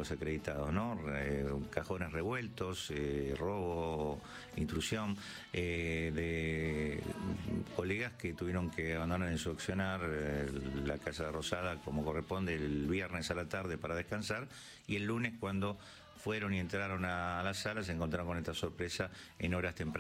los acreditados, ¿no? Cajones revueltos, robo, intrusión, de colegas que tuvieron que abandonar en su accionar la Casa Rosada como corresponde el viernes a la tarde para descansar, y el lunes cuando fueron y entraron a la sala se encontraron con esta sorpresa en horas tempranas.